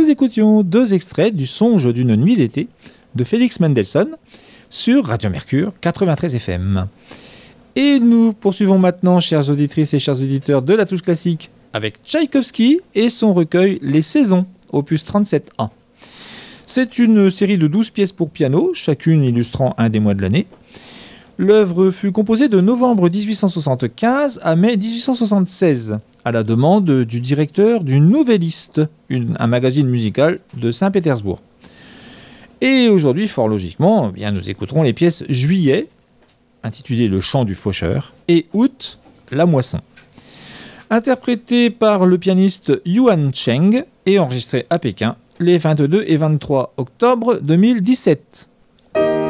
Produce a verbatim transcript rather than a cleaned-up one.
nous écoutions deux extraits du Songe d'une nuit d'été de Félix Mendelssohn sur Radio Mercure quatre-vingt-treize F M. Et nous poursuivons maintenant, chères auditrices et chers auditeurs de la touche classique, avec Tchaïkovski et son recueil Les Saisons, opus trente-sept A. C'est une série de douze pièces pour piano, chacune illustrant un des mois de l'année. L'œuvre fut composée de novembre dix-huit cent soixante-quinze à mai dix-huit cent soixante-seize, à la demande du directeur du Nouvelliste, une, un magazine musical de Saint-Pétersbourg. Et aujourd'hui, fort logiquement, eh bien, nous écouterons les pièces Juillet, intitulées Le chant du faucheur, et Août, La moisson. Interprétées par le pianiste Yuan Cheng et enregistrées à Pékin les vingt-deux et vingt-trois octobre deux mille dix-sept.